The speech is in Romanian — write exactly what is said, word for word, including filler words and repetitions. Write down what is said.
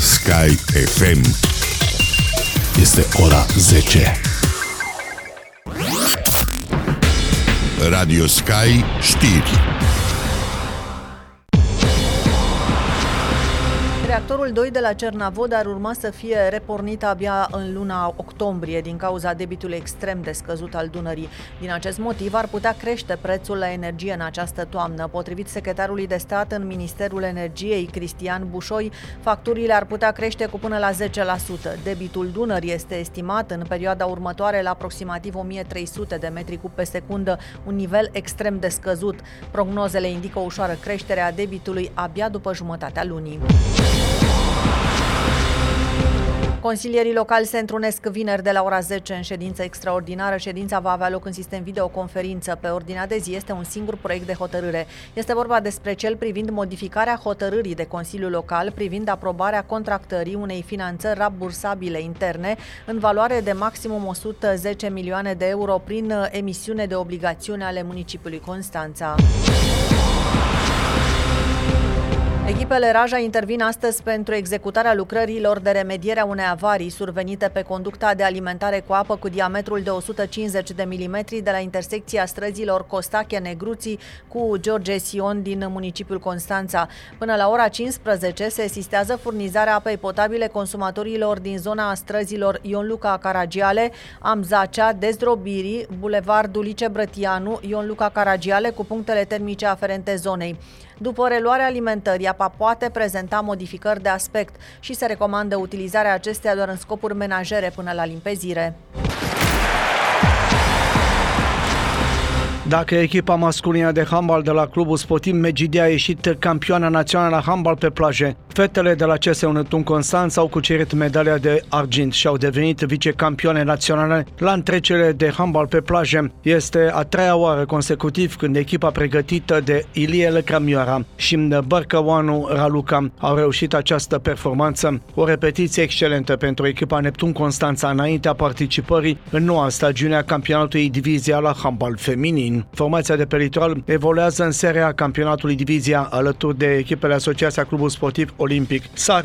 Sky F M. Este ora zece. Radio Sky știri. Reactorul doi de la Cernavod ar urma să fie repornit abia în luna octombrie din cauza debitului extrem de scăzut al Dunării. Din acest motiv ar putea crește prețul la energie în această toamnă. Potrivit secretarului de stat în Ministerul Energiei, Cristian Bușoi, facturile ar putea crește cu până la zece la sută. Debitul Dunării este estimat în perioada următoare la aproximativ o mie trei sute de metri cub pe secundă, un nivel extrem de scăzut. Prognozele indică o ușoară creștere a debitului abia după jumătatea lunii. Consilierii locali se întrunesc vineri de la ora zece în ședință extraordinară. Ședința va avea loc în sistem videoconferință. Pe ordinea de zi este un singur proiect de hotărâre. Este vorba despre cel privind modificarea hotărârii de Consiliul Local privind aprobarea contractării unei finanțări rambursabile interne în valoare de maximum o sută zece milioane de euro prin emisiune de obligațiuni ale municipiului Constanța. Echipele Raja intervin astăzi pentru executarea lucrărilor de remediere a unei avarii survenite pe conducta de alimentare cu apă cu diametrul de o sută cincizeci de milimetri de la intersecția străzilor Costache-Negruții cu George Sion din municipiul Constanța. Până la ora cincisprezece se asistează furnizarea apei potabile consumatorilor din zona străzilor Ion Luca Caragiale, Amzacea, Dezdrobirii, Bulevardul Lice Brătianu, Ion Luca Caragiale cu punctele termice aferente zonei. După reluarea alimentării, apa poate prezenta modificări de aspect și se recomandă utilizarea acesteia doar în scopuri menajere până la limpezire. Dacă echipa masculină de handbal de la clubul sportiv Megidia a ieșit campioana națională la handbal pe plaje, fetele de la C S U Nătun Constanța au cucerit medalia de argint și au devenit vicecampioane naționale la întrecere de handbal pe plaje. Este a treia oară consecutiv când echipa pregătită de Ilie Lăcramioara și Bărcăoanu Raluca au reușit această performanță. O repetiție excelentă pentru echipa Neptun Constanța înaintea participării în noua stagiune a campionatului divizia la handbal feminin. Formația de pe litoral evoluează în seria campionatului divizia alături de echipele Asociația Clubul Sportiv Olimpic Sar